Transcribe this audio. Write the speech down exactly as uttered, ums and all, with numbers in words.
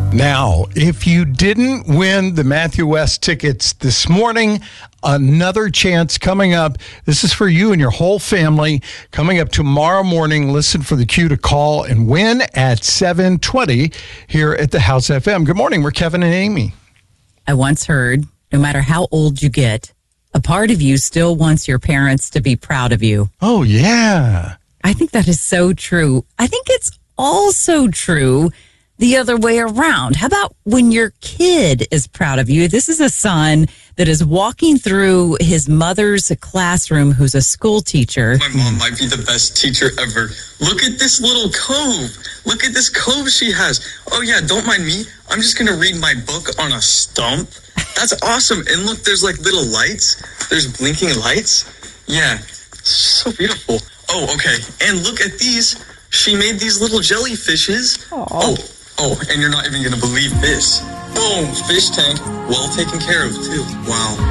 Now, if you didn't win the Matthew West tickets this morning, another chance coming up. This is for you and your whole family. Coming up tomorrow morning, listen for the cue to call and win at seven twenty here at the House F M. Good morning. We're Kevin and Amy. I once heard, no matter how old you get, a part of you still wants your parents to be proud of you. Oh, yeah. I think that is so true. I think it's also true the other way around. How about when your kid is proud of you? This is a son that is walking through his mother's classroom who's a school teacher. My mom might be the best teacher ever. Look at this little cove. Look at this cove she has. Oh, yeah, don't mind me. I'm just going to read my book on a stump. That's awesome. And look, there's like little lights. There's blinking lights. Yeah, so beautiful. Oh, okay. And look at these. She made these little jellyfishes. Aww. Oh, oh, and you're not even going to believe this. Boom, fish tank. Well taken care of, too. Wow.